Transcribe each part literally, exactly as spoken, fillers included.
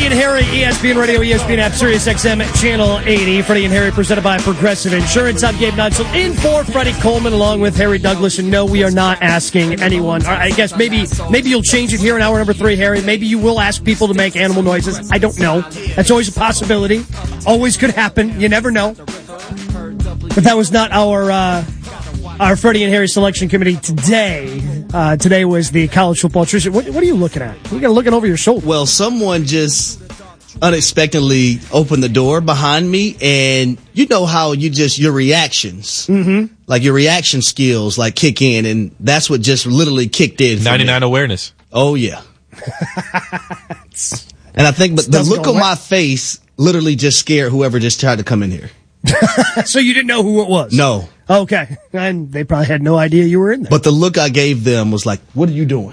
and Harry, E S P N Radio, E S P N App, Sirius X M, Channel eighty. Freddie and Harry presented by Progressive Insurance. I'm Gabe Nunzel in for Freddie Coleman along with Harry Douglas. And no, we are not asking anyone. I guess maybe maybe you'll change it here in hour number three, Harry. Maybe you will ask people to make animal noises. I don't know. That's always a possibility. Always could happen. You never know. But that was not our uh, our Freddie and Harry selection committee today. Uh, today was the college football. Trisha, what, what are you looking at? You got looking over your shoulder. Well, someone just unexpectedly opened the door behind me, and you know how you just, your reactions, mm-hmm. like your reaction skills, like kick in, and that's what just literally kicked in. ninety-nine awareness. Oh, yeah. And I think, but the look on my face literally just scared whoever just tried to come in here. So you didn't know who it was? No. Okay. And they probably had no idea you were in there. But the look I gave them was like, what are you doing?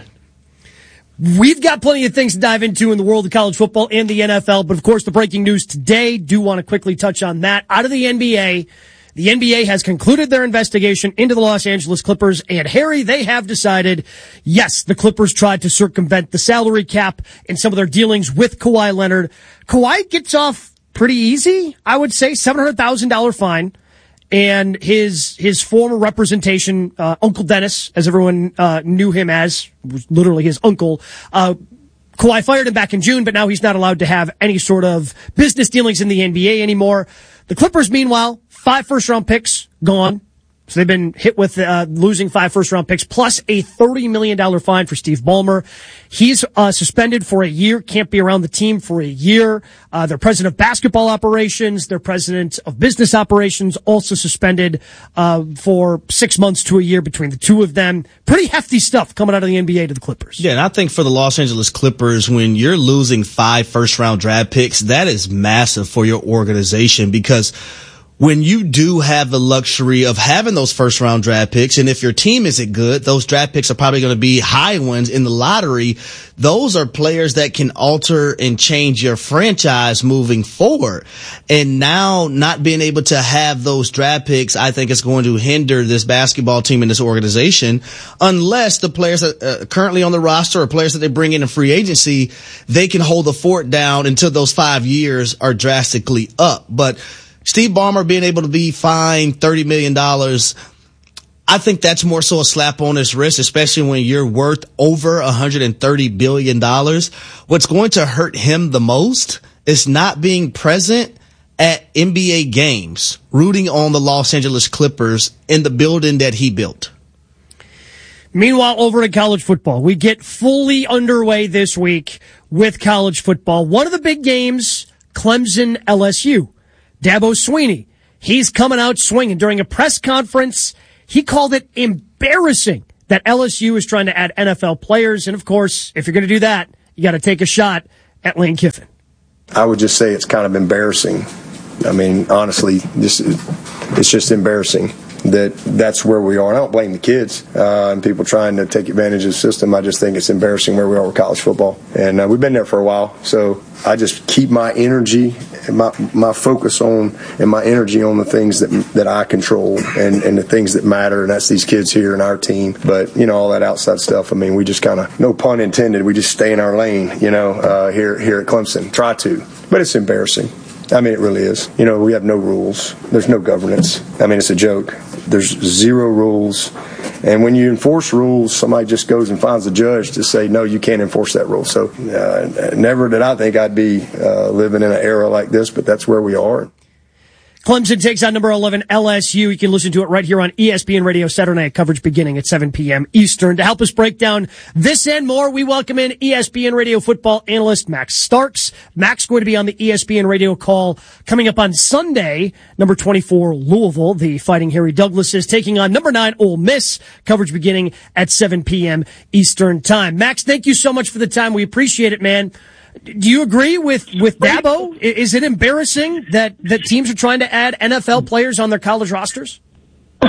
We've got plenty of things to dive into in the world of college football and the N F L. But, of course, the breaking news today, do want to quickly touch on that. Out of the N B A, the N B A has concluded their investigation into the Los Angeles Clippers. And, Harry, they have decided, yes, the Clippers tried to circumvent the salary cap in some of their dealings with Kawhi Leonard. Kawhi gets off pretty easy, I would say, seven hundred thousand dollars fine. And his his former representation, uh, Uncle Dennis, as everyone uh, knew him as, was literally his uncle, uh, Kawhi fired him back in June, but now he's not allowed to have any sort of business dealings in the N B A anymore. The Clippers, meanwhile, five first-round picks gone. So they've been hit with uh, losing five first-round picks, plus a thirty million dollars fine for Steve Ballmer. He's uh, suspended for a year, can't be around the team for a year. Uh, their president of basketball operations, their president of business operations, also suspended uh, for six months to a year between the two of them. Pretty hefty stuff coming out of the N B A to the Clippers. Yeah, and I think for the Los Angeles Clippers, when you're losing five first-round draft picks, that is massive for your organization, because when you do have the luxury of having those first round draft picks, and if your team isn't good, those draft picks are probably going to be high ones in the lottery. Those are players that can alter and change your franchise moving forward. And now not being able to have those draft picks, I think is going to hinder this basketball team and this organization, unless the players that are currently on the roster or players that they bring in in free agency, they can hold the fort down until those five years are drastically up. But Steve Ballmer being able to be fined thirty million dollars, I think that's more so a slap on his wrist, especially when you're worth over one hundred thirty billion dollars. What's going to hurt him the most is not being present at N B A games, rooting on the Los Angeles Clippers in the building that he built. Meanwhile, over at college football, we get fully underway this week with college football. One of the big games, Clemson L S U. Dabo Swinney, he's coming out swinging. During a press conference, he called it embarrassing that L S U is trying to add N F L players. And, of course, if you're going to do that, you got to take a shot at Lane Kiffin. I would just say it's kind of embarrassing. I mean, honestly, this is, it's just embarrassing that that's where we are. And I don't blame the kids uh, and people trying to take advantage of the system. I just think it's embarrassing where we are with college football. And uh, we've been there for a while, so I just keep my energy and my, my focus on and my energy on the things that that I control and, and the things that matter, and that's these kids here and our team. But, you know, all that outside stuff, I mean, we just kind of, no pun intended, we just stay in our lane, you know, uh, here, here at Clemson. Try to. But it's embarrassing. I mean, it really is. You know, we have no rules. There's no governance. I mean, it's a joke. There's zero rules. And when you enforce rules, somebody just goes and finds a judge to say, no, you can't enforce that rule. So uh, never did I think I'd be uh, living in an era like this, but that's where we are. Clemson takes on number eleven L S U. You can listen to it right here on E S P N Radio Saturday night coverage beginning at seven p.m. Eastern. To help us break down this and more, we welcome in E S P N Radio football analyst Max Starks. Max going to be on the E S P N Radio call coming up on Sunday. Number twenty-four Louisville, the Fighting Harry Douglas, is taking on number nine Ole Miss. Coverage beginning at seven p.m. Eastern time. Max, thank you so much for the time. We appreciate it, man. Do you agree with, with Dabo? Is it embarrassing that, that teams are trying to add N F L players on their college rosters? Uh,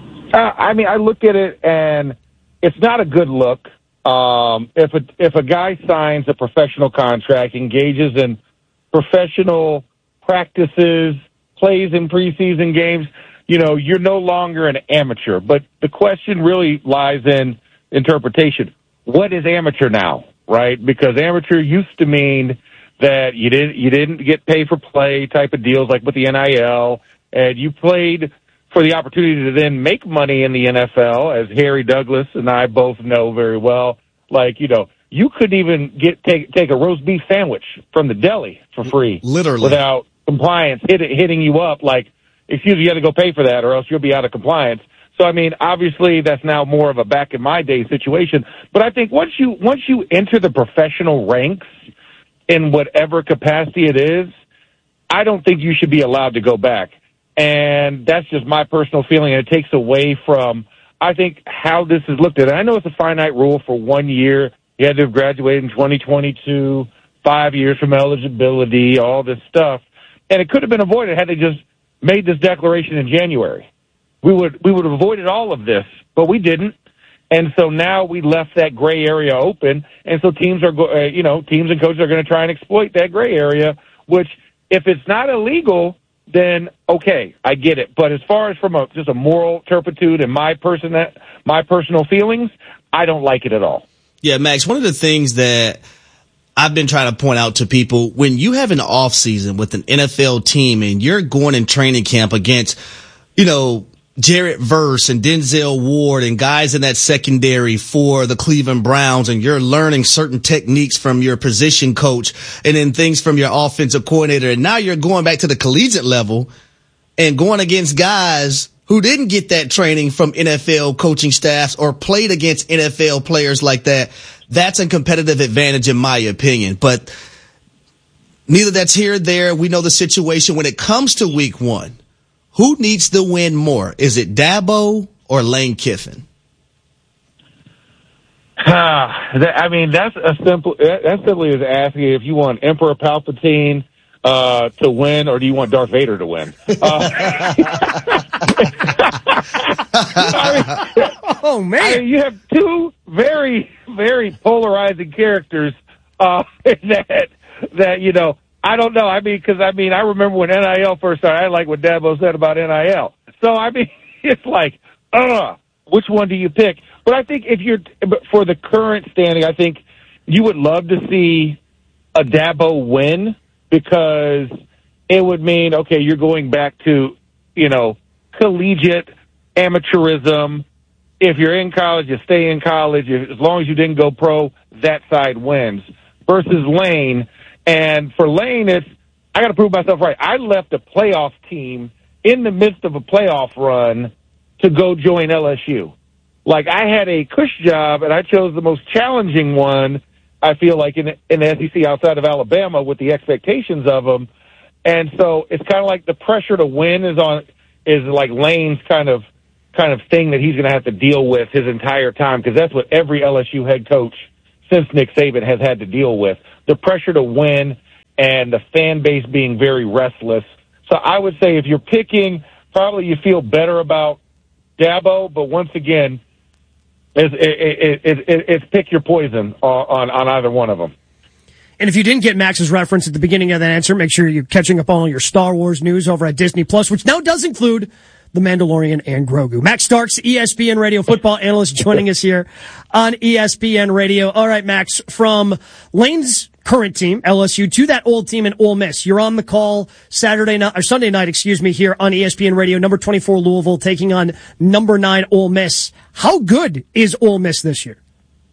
I mean, I look at it, and it's not a good look. Um, if a, if a guy signs a professional contract, engages in professional practices, plays in preseason games, you know, you're no longer an amateur. But the question really lies in interpretation. What is amateur now? Right? Because amateur used to mean that you didn't you didn't get pay for play type of deals like with the N I L, and you played for the opportunity to then make money in the N F L, as Harry Douglas and I both know very well. Like, you know, you couldn't even get take take a roast beef sandwich from the deli for free, literally, without compliance hit, hitting you up like, excuse me, you got to go pay for that or else you'll be out of compliance. So, I mean, obviously that's now more of a back in my day situation. But I think once you once you enter the professional ranks in whatever capacity it is, I don't think you should be allowed to go back. And that's just my personal feeling. And it takes away from, I think, how this is looked at. And I know it's a finite rule for one year. You had to have graduated in twenty twenty-two, five years from eligibility, all this stuff. And it could have been avoided had they just made this declaration in January. We would we would have avoided all of this, but we didn't, and so now we left that gray area open, and so teams are go, uh, you know teams and coaches are going to try and exploit that gray area. Which, if it's not illegal, then okay, I get it. But as far as from a just a moral turpitude and my person my personal feelings, I don't like it at all. Yeah, Max. One of the things that I've been trying to point out to people, when you have an off season with an N F L team and you're going in training camp against, you know, Jarrett Verse and Denzel Ward and guys in that secondary for the Cleveland Browns, and you're learning certain techniques from your position coach and then things from your offensive coordinator. And now you're going back to the collegiate level and going against guys who didn't get that training from N F L coaching staffs or played against N F L players like that. That's a competitive advantage in my opinion. But neither that's here or there. We know the situation when it comes to week one. Who needs to win more? Is it Dabo or Lane Kiffin? I mean, that's a simple. That simply is asking if you want Emperor Palpatine uh, to win, or do you want Darth Vader to win? Uh, I mean, oh man, I mean, you have two very, very polarizing characters uh, that that you know. I don't know. I mean, because, I mean, I remember when N I L first started, I like what Dabo said about N I L. So, I mean, it's like, uh, which one do you pick? But I think if you're, for the current standing, I think you would love to see a Dabo win, because it would mean, okay, you're going back to, you know, collegiate amateurism. If you're in college, you stay in college. As long as you didn't go pro, that side wins. Versus Lane. And for Lane, it's, I got to prove myself right. I left a playoff team in the midst of a playoff run to go join L S U. Like, I had a cush job, and I chose the most challenging one, I feel like, in, in the S E C outside of Alabama with the expectations of them. And so it's kind of like the pressure to win is on, is like Lane's kind of, kind of thing that he's going to have to deal with his entire time, because that's what every L S U head coach since Nick Saban has had to deal with. The pressure to win and the fan base being very restless. So I would say if you're picking, probably you feel better about Dabo, but once again, it's, it, it, it, it's pick your poison on, on either one of them. And if you didn't get Max's reference at the beginning of that answer, make sure you're catching up on all your Star Wars news over at Disney Plus, which now does include The Mandalorian and Grogu. Max Starks, E S P N Radio football analyst, joining us here on E S P N Radio. All right, Max, from Lane's current team, L S U, to that old team in Ole Miss. You're on the call Saturday night, or Sunday night, excuse me, here on E S P N Radio. Number twenty-four Louisville taking on number nine Ole Miss. How good is Ole Miss this year?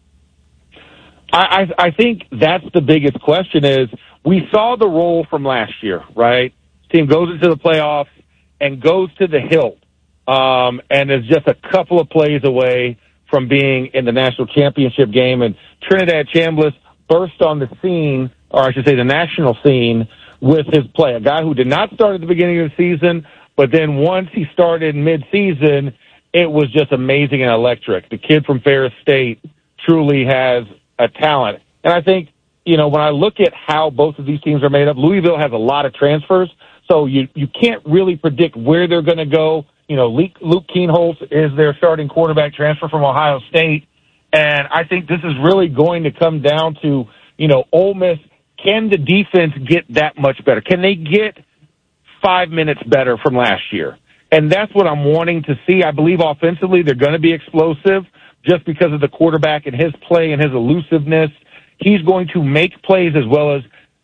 I, I, I think that's the biggest question. Is we saw the roll from last year, right? Team goes into the playoffs and goes to the hilt, um, and is just a couple of plays away from being in the national championship game. And Trinidad Chambliss burst on the scene, or I should say the national scene, with his play. A guy who did not start at the beginning of the season, but then once he started mid-season, it was just amazing and electric. The kid from Ferris State truly has a talent. And I think, you know, when I look at how both of these teams are made up, Louisville has a lot of transfers, so you, you can't really predict where they're going to go. You know, Luke, Luke Keenholz is their starting quarterback, transfer from Ohio State. And I think this is really going to come down to, you know, Ole Miss, can the defense get that much better? Can they get five minutes better from last year? And that's what I'm wanting to see. I believe offensively they're going to be explosive just because of the quarterback and his play and his elusiveness. He's going to make plays as well as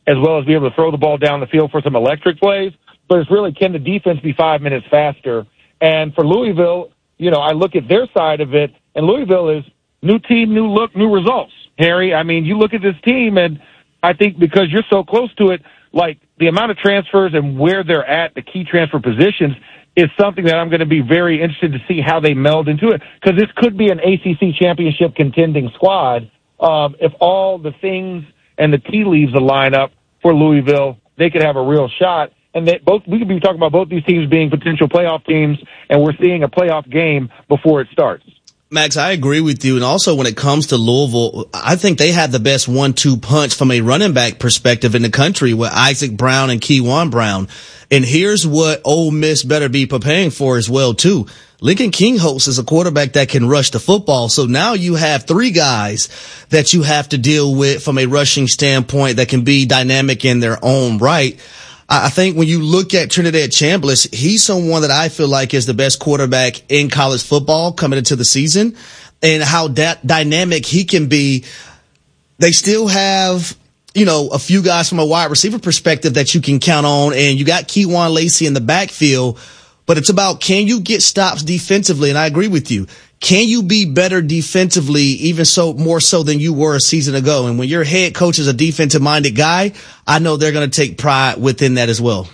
as well as be able to throw the ball down the field for some electric plays. But it's really, can the defense be five minutes faster? And for Louisville, you know, I look at their side of it, and Louisville is new team, new look, new results. Harry, I mean, you look at this team, and I think because you're so close to it, like the amount of transfers and where they're at, the key transfer positions, is something that I'm going to be very interested to see how they meld into it, because this could be an A C C championship contending squad. Um, if all the things and the tea leaves line up for Louisville, they could have a real shot. And they both, we could be talking about both these teams being potential playoff teams, and we're seeing a playoff game before it starts. Max, I agree with you. And also when it comes to Louisville, I think they have the best one two punch from a running back perspective in the country with Isaac Brown and Keywan Brown. And here's what Ole Miss better be preparing for as well, too. Lincoln Kingholz is a quarterback that can rush the football. So now you have three guys that you have to deal with from a rushing standpoint that can be dynamic in their own right. I think when you look at Trinidad Chambliss, he's someone that I feel like is the best quarterback in college football coming into the season, and how that dynamic he can be. They still have, you know, a few guys from a wide receiver perspective that you can count on, and you got Keywan Lacey in the backfield, but it's about, can you get stops defensively? And I agree with you. Can you be better defensively, even so more so than you were a season ago? And when your head coach is a defensive-minded guy, I know they're going to take pride within that as well.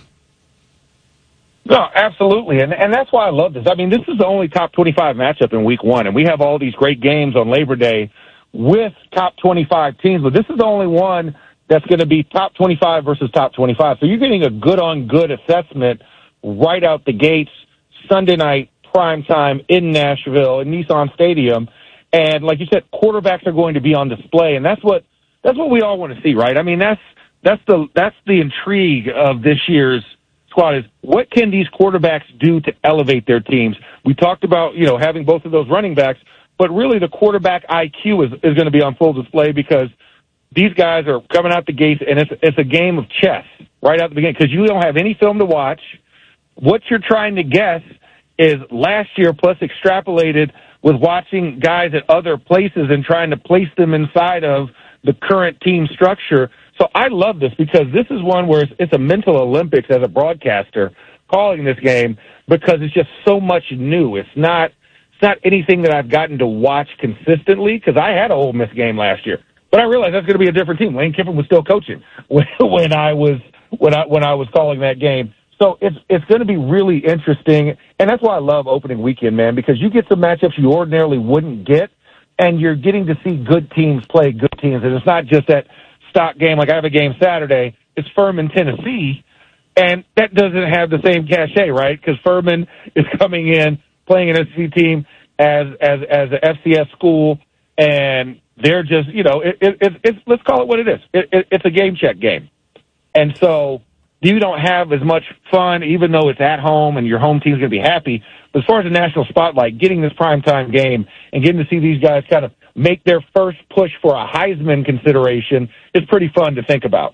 No, absolutely, and and that's why I love this. I mean, this is the only top twenty-five matchup in week one, and we have all these great games on Labor Day with top twenty-five teams, but this is the only one that's going to be top twenty-five versus top twenty-five. So you're getting a good-on-good assessment right out the gates Sunday night, prime time in Nashville, in Nissan Stadium. And like you said, quarterbacks are going to be on display, and that's what that's what we all want to see, right? I mean, that's that's the that's the intrigue of this year's squad, is what can these quarterbacks do to elevate their teams? We talked about, you know, having both of those running backs, but really the quarterback I Q is, is going to be on full display, because these guys are coming out the gates, and it's it's a game of chess right out the beginning, because you don't have any film to watch. What you're trying to guess is last year plus extrapolated with watching guys at other places and trying to place them inside of the current team structure. So I love this, because this is one where it's, it's a mental Olympics as a broadcaster calling this game, because it's just so much new. It's not it's not anything that I've gotten to watch consistently, because I had a Ole Miss game last year, but I realized that's going to be a different team. Lane Kiffin was still coaching when, when I was when I when I was calling that game. So it's it's going to be really interesting, and that's why I love opening weekend, man, because you get some matchups you ordinarily wouldn't get, and you're getting to see good teams play good teams, and it's not just that stock game. Like I have a game Saturday, it's Furman, Tennessee, and that doesn't have the same cachet, right? Because Furman is coming in playing an S E C team as as as an F C S school, and they're just, you know, it, it, it, it's let's call it what it is. It, it, it's a game check game, and so you don't have as much fun, even though it's at home and your home team's going to be happy. But as far as the national spotlight, getting this primetime game and getting to see these guys kind of make their first push for a Heisman consideration is pretty fun to think about.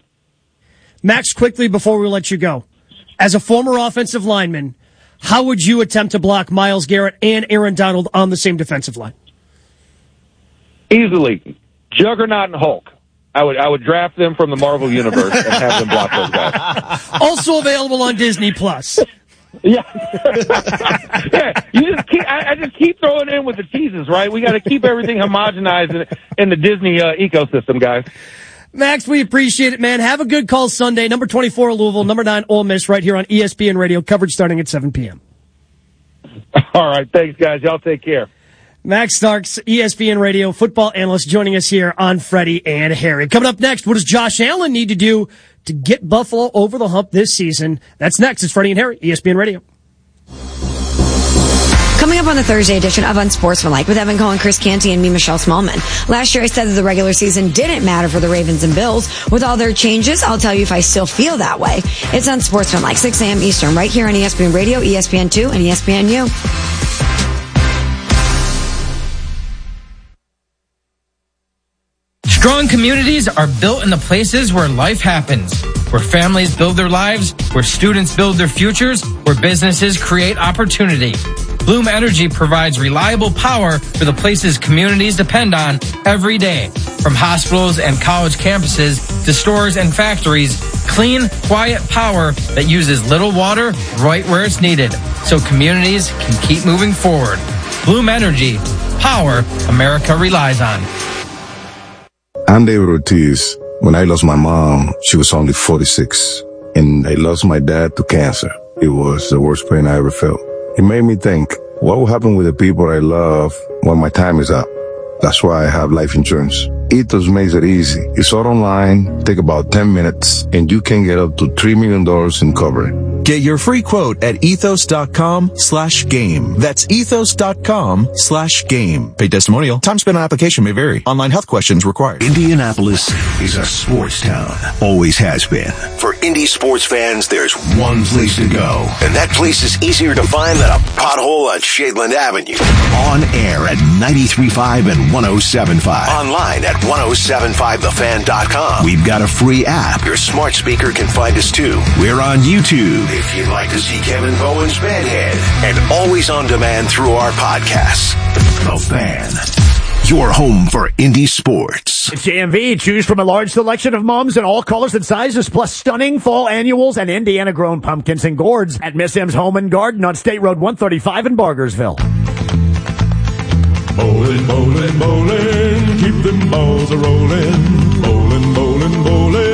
Max, quickly before we let you go, as a former offensive lineman, how would you attempt to block Myles Garrett and Aaron Donald on the same defensive line? Easily. Juggernaut and Hulk. I would I would draft them from the Marvel Universe and have them block those guys. Also available on Disney Plus. Yeah. Yeah. You just keep, I, I just keep throwing in with the cheeses, right? We got to keep everything homogenized in, in the Disney uh, ecosystem, guys. Max, we appreciate it, man. Have a good call Sunday. Number twenty-four, Louisville. Number nine, Ole Miss, right here on E S P N Radio. Coverage starting at seven p.m. All right. Thanks, guys. Y'all take care. Max Starks, E S P N Radio football analyst, joining us here on Freddie and Harry. Coming up next, what does Josh Allen need to do to get Buffalo over the hump this season? That's next. It's Freddie and Harry, E S P N Radio. Coming up on the Thursday edition of Unsportsmanlike with Evan Cohen, Chris Canty, and me, Michelle Smallman. Last year I said that the regular season didn't matter for the Ravens and Bills. With all their changes, I'll tell you if I still feel that way. It's Unsportsmanlike, six a.m. Eastern, right here on E S P N Radio, E S P N two, and E S P N U. Strong communities are built in the places where life happens, where families build their lives, where students build their futures, where businesses create opportunity. Bloom Energy provides reliable power for the places communities depend on every day. From hospitals and college campuses to stores and factories, clean, quiet power that uses little water right where it's needed so communities can keep moving forward. Bloom Energy, power America relies on. I'm David Ortiz. When I lost my mom, she was only forty-six, and I lost my dad to cancer. It was the worst pain I ever felt. It made me think, what will happen with the people I love when my time is up? That's why I have life insurance. Ethos makes it easy. It's all online, take about ten minutes, and you can get up to three million dollars in coverage. Get your free quote at ethos.com slash game. That's ethos.com slash game. Paid testimonial. Time spent on application may vary. Online health questions required. Indianapolis is a sports town. Always has been. For Indy sports fans, there's one place to go. And that place is easier to find than a pothole on Shadeland Avenue. On air at ninety-three point five and one oh seven point five. Online at ten seventy-five the fan dot com. We've got a free app. Your smart speaker can find us too. We're on YouTube if you'd like to see Kevin Bowen's Bedhead. And always on demand through our podcasts. The Fan. Your home for Indy sports. It's J M V. Choose from a large selection of mums in all colors and sizes, plus stunning fall annuals and Indiana-grown pumpkins and gourds at Miss M's Home and Garden on State Road one thirty-five in Bargersville. Bowling, bowling, bowling, keep them balls a-rolling. Bowling, bowling, bowling,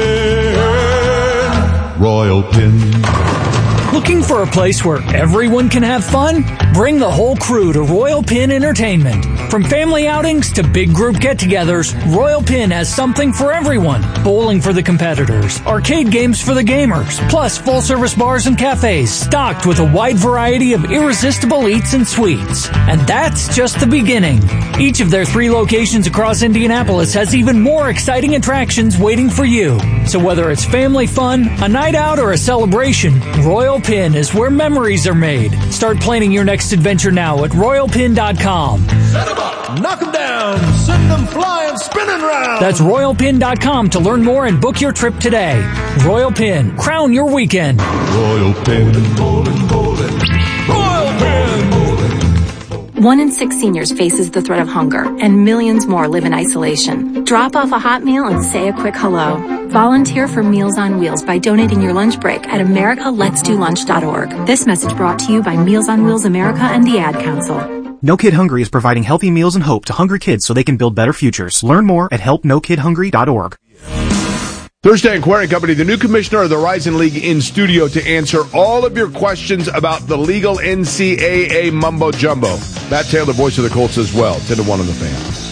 Royal Pin. Looking for a place where everyone can have fun? Bring the whole crew to Royal Pin Entertainment. From family outings to big group get-togethers, Royal Pin has something for everyone. Bowling for the competitors, arcade games for the gamers, plus full-service bars and cafes stocked with a wide variety of irresistible eats and sweets. And that's just the beginning. Each of their three locations across Indianapolis has even more exciting attractions waiting for you. So whether it's family fun, a night out, or a celebration, Royal Pin is where memories are made. Start planning your next adventure now at royal pin dot com. Set them up, knock them down, send them flying, spinning round. That's royal pin dot com to learn more and book your trip today. Royal Pin, crown your weekend. Royal Pin, bowling, bowling, Royal Pin, bowling. One in six seniors faces the threat of hunger, and millions more live in isolation. Drop off a hot meal and say a quick hello. Volunteer for Meals on Wheels by donating your lunch break at america lets do lunch dot org. This message brought to you by Meals on Wheels America and the Ad Council. No Kid Hungry is providing healthy meals and hope to hungry kids so they can build better futures. Learn more at help no kid hungry dot org. Thursday Inquiring Company, the new commissioner of the Rising League, in studio to answer all of your questions about the legal N C double A mumbo-jumbo. Matt Taylor, voice of the Colts as well. ten to one on the Fan.